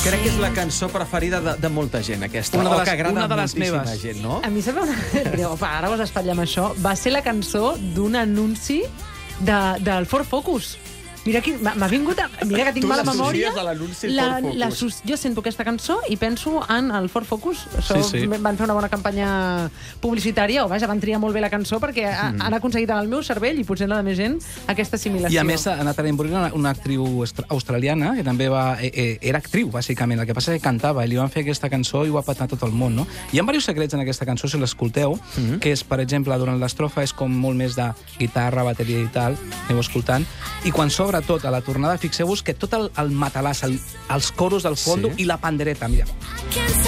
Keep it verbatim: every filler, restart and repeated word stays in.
Crec que és la cançó preferida de, de molta gent, aquesta. Una de O les- que agrada una de les moltíssima meves. gent, no? A mi sembla una... Déu, va, ara us espatllem això. Va ser la cançó d'un anunci de, del Ford Focus. Mira, qui- m'ha m'ha vingut... A... Mira que tinc Tu mala l'associes memòria. a l'anunci La- Ford Focus. l'associ- Jo sento aquesta cançó i penso en el Ford Focus. Això Sí, sí. van fer una bona campanya publicitària, o vaja, van triar molt bé la cançó perquè mm. han aconseguit en el meu cervell i potser en la de més gent aquesta assimilació. I a més, a Natalie Imbruglia, una, una actriu austra- australiana, que també va, eh, eh, era actriu, bàsicament. El que passa és que cantava i li van fer aquesta cançó i ho va patar tot el món, no? Hi ha diversos secrets en aquesta cançó, si l'escolteu, mm -hmm. que és, per exemple, durant l'estrofa és com molt més de guitarra, bateria i tal, aneu escoltant, i quan s'obre tot a la tornada, fixeu-vos que tot el, el matalàs, el, els coros del fondo Sí. i la pandereta, mira. Can't